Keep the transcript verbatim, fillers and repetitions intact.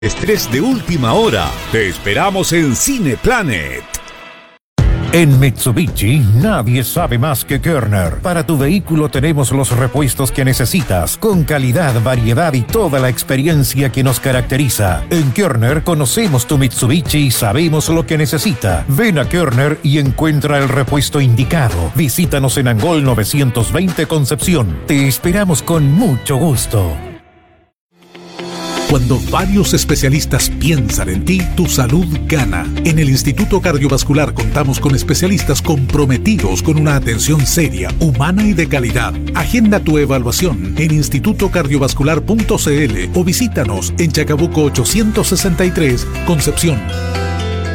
Estrés de última hora. Te esperamos en Cineplanet. En Mitsubishi, nadie sabe más que Körner. Para tu vehículo tenemos los repuestos que necesitas, con calidad, variedad y toda la experiencia que nos caracteriza. En Körner conocemos tu Mitsubishi y sabemos lo que necesita. Ven a Körner y encuentra el repuesto indicado. Visítanos en Angol novecientos veinte Concepción. Te esperamos con mucho gusto. Cuando varios especialistas piensan en ti, tu salud gana. En el Instituto Cardiovascular contamos con especialistas comprometidos con una atención seria, humana y de calidad. Agenda tu evaluación en instituto cardiovascular punto c l o visítanos en Chacabuco ochocientos sesenta y tres, Concepción.